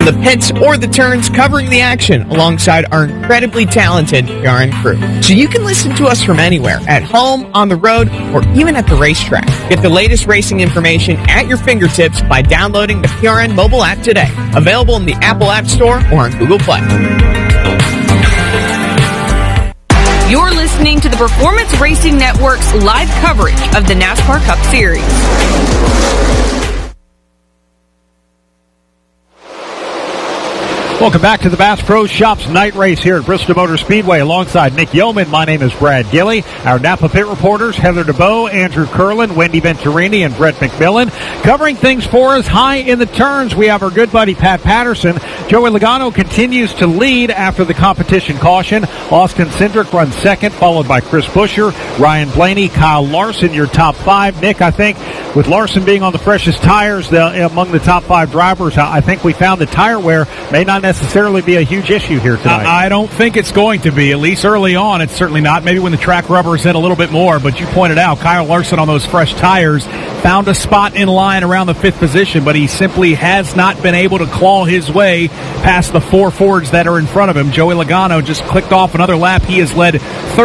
the pits or the turns, covering the action alongside our incredibly talented PRN crew. So you can listen to us from anywhere, at home, on the road, or even at the racetrack. Get the latest racing information at your fingertips by downloading the PRN mobile app today. Available in the Apple App Store or on Google Play. You're listening to the Performance Racing Network's live coverage of the NASCAR Cup Series. Welcome back to the Bass Pro Shops night race here at Bristol Motor Speedway. Alongside Nick Yeoman, my name is Brad Gilley. Our Napa Pit reporters, Heather DeBoe, Andrew Curlin, Wendy Venturini, and Brett McMillan. Covering things for us high in the turns, we have our good buddy Pat Patterson. Joey Logano continues to lead after the competition caution. Austin Cindric runs second, followed by Chris Buescher, Ryan Blaney, Kyle Larson, your top five. Nick, I think with Larson being on the freshest tires among the top five drivers, I think we found the tire wear may not necessarily be a huge issue here tonight. I don't think it's going to be, at least early on. It's certainly not. Maybe when the track rubber is in a little bit more, but you pointed out Kyle Larson on those fresh tires found a spot in line around the fifth position, but he simply has not been able to claw his way past the four Fords that are in front of him. Joey Logano just clicked off another lap. He has led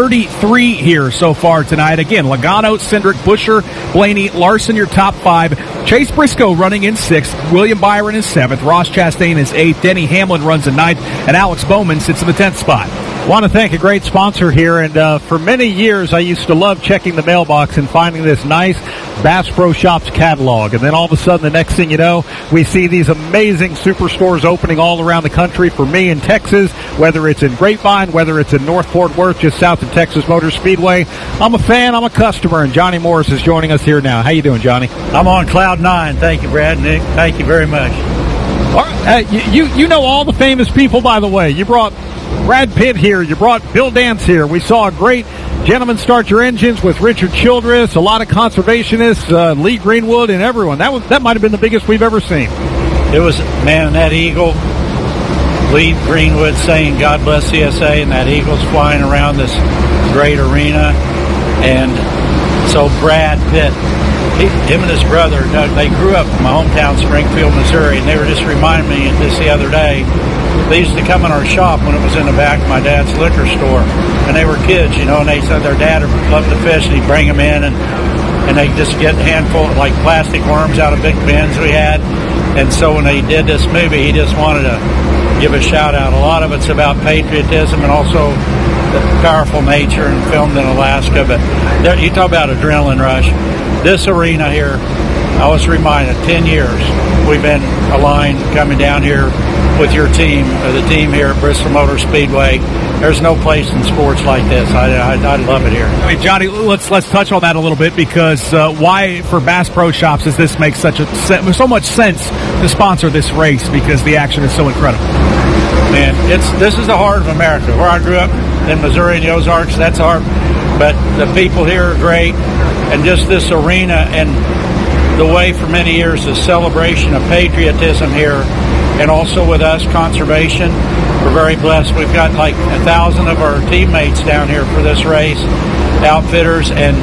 33 here so far tonight. Again, Logano, Cindric, Buescher, Blaney, Larson, your top five. Chase Briscoe running in sixth. William Byron is seventh. Ross Chastain is eighth. Denny Hamlin runs in ninth. And Alex Bowman sits in the 10th spot. Want to thank a great sponsor here, and for many years I used to love checking the mailbox and finding this nice Bass Pro Shops catalog, and then all of a sudden the next thing you know, we see these amazing superstores opening all around the country. For me in Texas, whether it's in Grapevine, whether it's in North Fort Worth, just south of Texas Motor Speedway, I'm a fan, I'm a customer, and Johnny Morris is joining us here now. How you doing, Johnny? I'm on cloud nine. Thank you, Brad, Nick. Thank you very much. All right, you know all the famous people, by the way. You brought Brad Pitt here. You brought Bill Dance here. We saw a great Gentlemen Start Your Engines with Richard Childress, a lot of conservationists, Lee Greenwood, and everyone. That might have been the biggest we've ever seen. It was, man, that eagle, Lee Greenwood saying, "God bless CSA," and that eagle's flying around this great arena. And so Brad Pitt, him and his brother, Doug, they grew up in my hometown, Springfield, Missouri, and they were just reminding me of this the other day. They used to come in our shop when it was in the back of my dad's liquor store, and they were kids, you know, and they said their dad loved to fish, and he'd bring them in, and they just get a handful of, like, plastic worms out of big bins we had. And so when they did this movie, he just wanted to give a shout-out. A lot of it's about patriotism and also the powerful nature, and filmed in Alaska. But there, you talk about adrenaline rush. This arena here, I was reminded, 10 years we've been aligned coming down here with your team, the team here at Bristol Motor Speedway. There's no place in sports like this. I love it here. I mean, Johnny, let's touch on that a little bit, because why for Bass Pro Shops does this make so much sense to sponsor this race, because the action is so incredible? Man, this is the heart of America. Where I grew up in Missouri and the Ozarks, that's hard. But the people here are great, and just this arena and the way for many years the celebration of patriotism here, and also with us, conservation. We're very blessed. We've got like 1,000 of our teammates down here for this race, outfitters, and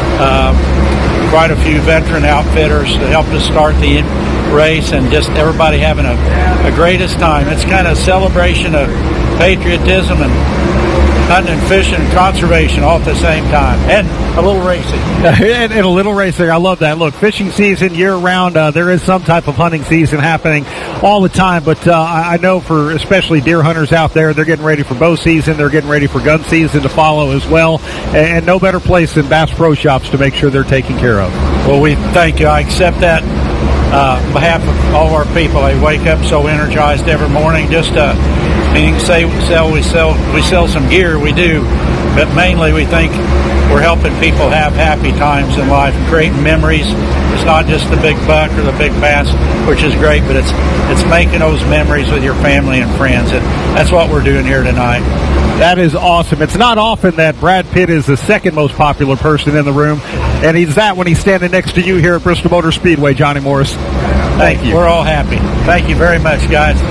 quite a few veteran outfitters that helped us start the race, and just everybody having a greatest time. It's kind of a celebration of patriotism and hunting and fishing and conservation all at the same time, and a little racing. and a little racing. I love that. Look, fishing season year-round, there is some type of hunting season happening all the time, but I know for especially deer hunters out there, they're getting ready for bow season, they're getting ready for gun season to follow as well, and no better place than Bass Pro Shops to make sure they're taken care of. Well, we thank you. I accept that on behalf of all of our people. I wake up so energized every morning. Just meaning say we sell some gear, we do, but mainly we think we're helping people have happy times in life and creating memories. It's not just the big buck or the big bass, which is great, but it's making those memories with your family and friends, and that's what we're doing here tonight. That is awesome. It's not often that Brad Pitt is the second most popular person in the room, and he's that when he's standing next to you here at Bristol Motor Speedway, Johnny Morris. Thank you. We're all happy. Thank you very much, guys.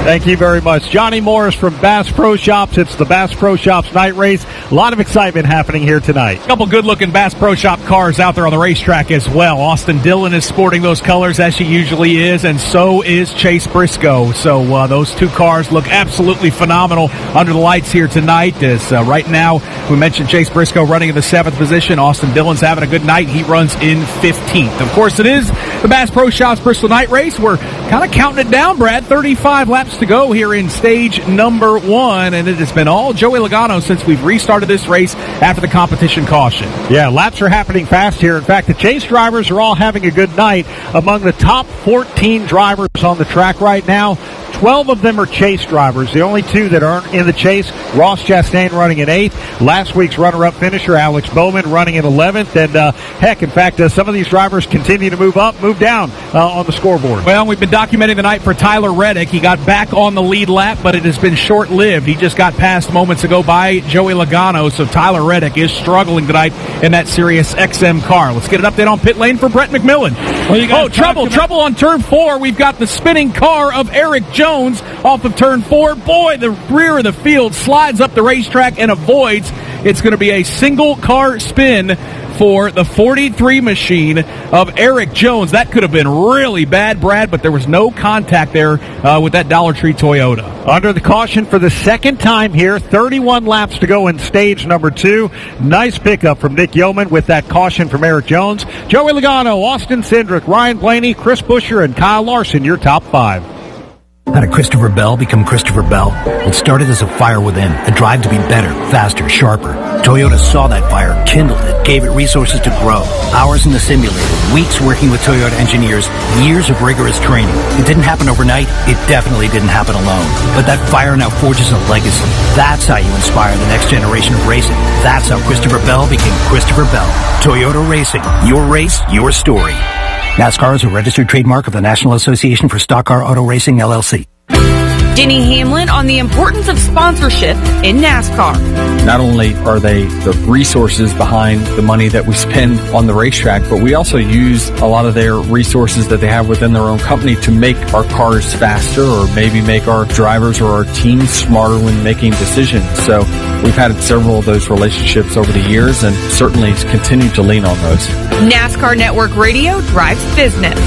Thank you very much. Johnny Morris from Bass Pro Shops. It's the Bass Pro Shops night race. A lot of excitement happening here tonight. A couple good-looking Bass Pro Shop cars out there on the racetrack as well. Austin Dillon is sporting those colors as she usually is, and so is Chase Briscoe. So those two cars look absolutely phenomenal under the lights here tonight. As right now, we mentioned Chase Briscoe running in the 7th position. Austin Dillon's having a good night. He runs in 15th. Of course, it is the Bass Pro Shops Bristol Night Race. We're kind of counting it down, Brad. 35 laps to go here in stage number 1, and it has been all Joey Logano since we've restarted this race after the competition caution. Yeah, laps are happening fast here. In fact, the chase drivers are all having a good night. Among the top 14 drivers on the track right now, 12 of them are chase drivers. The only two that aren't in the chase, Ross Chastain running in 8th. Last week's runner-up finisher, Alex Bowman, running in 11th. And, in fact, some of these drivers continue to move up, move down on the scoreboard. Well, we've been documenting the night for Tyler Reddick. He got back on the lead lap, but it has been short-lived. He just got passed moments ago by Joey Logano, so Tyler Reddick is struggling tonight in that Sirius XM car. Let's get an update on pit lane for Brett McMillan. Well, trouble on turn 4. We've got the spinning car of Eric Jones off of turn 4. Boy, the rear of the field slides up the racetrack and avoids. It's going to be a single car spin for the 43 machine of Eric Jones. That could have been really bad, Brad, but there was no contact there with that Dollar Tree Toyota. Under the caution for the second time here, 31 laps to go in stage number 2. Nice pickup from Nick Yeoman with that caution from Eric Jones. Joey Logano, Austin Cindric, Ryan Blaney, Chris Buescher, and Kyle Larson, your top 5. How did Christopher Bell become Christopher Bell? It started as a fire within, a drive to be better, faster, sharper. Toyota saw that fire, kindled it, gave it resources to grow. Hours in the simulator, weeks working with Toyota engineers, years of rigorous training. It didn't happen overnight. It definitely didn't happen alone. But that fire now forges a legacy. That's how you inspire the next generation of racing. That's how Christopher Bell became Christopher Bell. Toyota Racing. Your race, your story. NASCAR is a registered trademark of the National Association for Stock Car Auto Racing, LLC. Denny Hamlin on the importance of sponsorship in NASCAR. Not only are they the resources behind the money that we spend on the racetrack, but we also use a lot of their resources that they have within their own company to make our cars faster, or maybe make our drivers or our teams smarter when making decisions. So we've had several of those relationships over the years, and certainly continue to lean on those. NASCAR Network Radio drives business.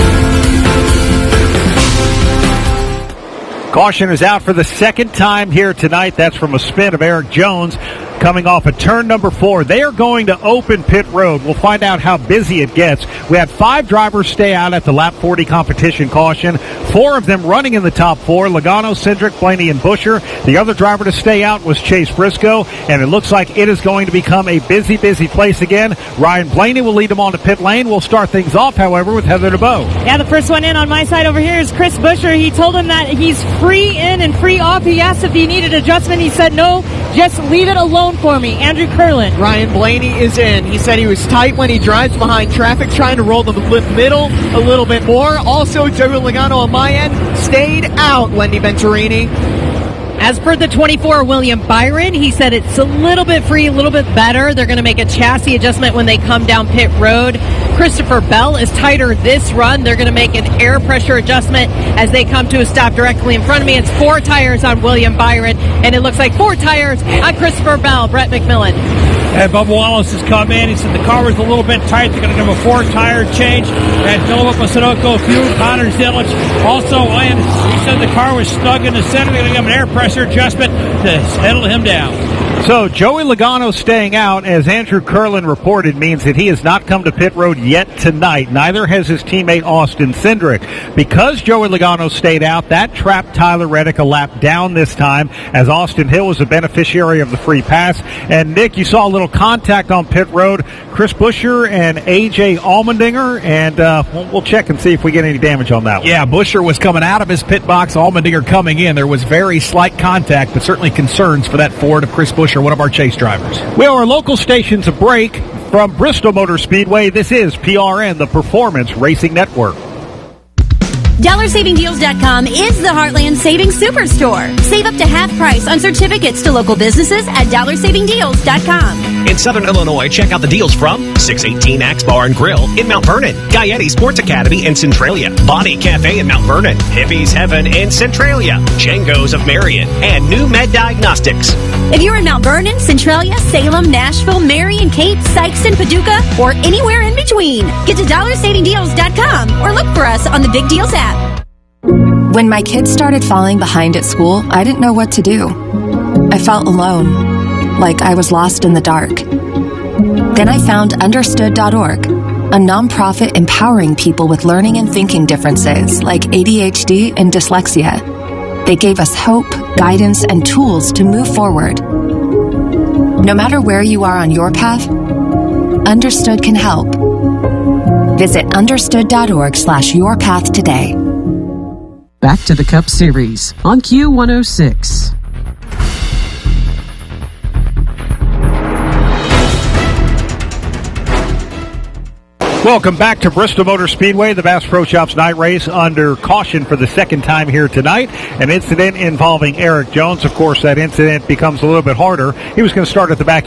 Caution is out for the second time here tonight. That's from a spin of Eric Jones coming off of turn number 4. They are going to open pit road. We'll find out how busy it gets. We had 5 drivers stay out at the lap 40 competition caution. 4 of them running in the top 4. Logano, Cindric, Blaney, and Buescher. The other driver to stay out was Chase Briscoe, and it looks like it is going to become a busy place again. Ryan Blaney will lead them on to pit lane. We'll start things off, however, with Heather DeBow. Yeah, the first one in on my side over here is Chris Buescher. He told him that he's free in and free off. He asked if he needed adjustment. He said, no, just leave it alone for me. Andrew Curlin. Ryan Blaney is in. He said he was tight when he drives behind traffic, trying to roll the middle a little bit more. Also, Joey Logano on my end stayed out, Wendy Venturini. As per the 24, William Byron, he said it's a little bit free, a little bit better. They're going to make a chassis adjustment when they come down pit road. Christopher Bell is tighter this run. They're going to make an air pressure adjustment as they come to a stop directly in front of me. It's 4 tires on William Byron, and it looks like 4 tires on Christopher Bell. Brett McMillan. And Bubba Wallace has come in. He said the car was a little bit tight. They're going to give a 4-tire change. And Philip Sunoco, fuel, Connor Zilic. Also, he said the car was stuck in the center. They're going to give an air pressure adjustment to settle him down. So Joey Logano staying out, as Andrew Curlin reported, means that he has not come to pit road yet tonight. Neither has his teammate Austin Cindric. Because Joey Logano stayed out, that trapped Tyler Reddick a lap down this time, as Austin Hill was a beneficiary of the free pass. And Nick, you saw a little contact on pit road. Chris Buescher and A.J. Allmendinger, and we'll check and see if we get any damage on that one. Yeah, Buescher was coming out of his pit box, Allmendinger coming in. There was very slight contact, but certainly concerns for that Ford of Chris Buescher, one of our chase drivers. We are our local stations a break from Bristol Motor Speedway. This is PRN, the Performance Racing Network. DollarSavingDeals.com is the Heartland Savings Superstore. Save up to half price on certificates to local businesses at DollarSavingDeals.com. In Southern Illinois, check out the deals from 618 Axe Bar and Grill in Mount Vernon, Gaiety Sports Academy in Centralia, Bonnie Cafe in Mount Vernon, Hippie's Heaven in Centralia, Django's of Marion, and New Med Diagnostics. If you're in Mount Vernon, Centralia, Salem, Nashville, Marion, Cape, Sikeston, Paducah, or anywhere in between, get to DollarSavingDeals.com or look for us on the Big Deals app. When my kids started falling behind at school, I didn't know what to do. I felt alone, like I was lost in the dark. Then I found Understood.org, a nonprofit empowering people with learning and thinking differences like ADHD and dyslexia. They gave us hope, guidance, and tools to move forward. No matter where you are on your path, Understood can help. Visit understood.org/yourpath today. Back to the Cup Series on Q106. Welcome back to Bristol Motor Speedway, the Bass Pro Shops night race under caution for the second time here tonight. An incident involving Eric Jones. Of course, that incident becomes a little bit harder. He was going to start at the back